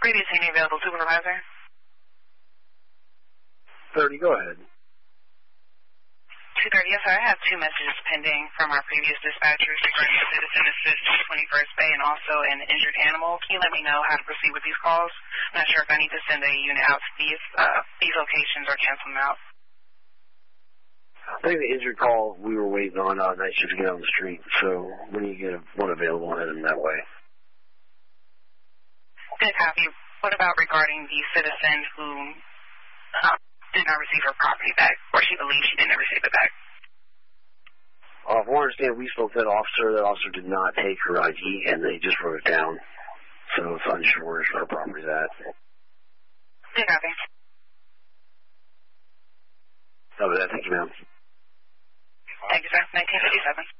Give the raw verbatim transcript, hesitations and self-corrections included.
Previous any available supervisor? thirty, go ahead. two thirty, yes, sir. I have two messages pending from our previous dispatchers regarding the citizen assist to twenty-first Bay and also an injured animal. Can you let me know how to proceed with these calls? I'm not sure if I need to send a unit out to these, uh, these locations or cancel them out. I think the injured call we were waiting on uh, night shift to get on the street, so when you get one available, head them that way. Good copy. What about regarding the citizen who uh, did not receive her property back, or she believes she didn't receive it back? Uh, from what I understand, we spoke to that officer. That officer did not take her I D, and they just wrote it down. So it's unsure where her property's at. Good copy. Oh, that. Thank you, ma'am. Thank you, sir. nineteen fifty-seven.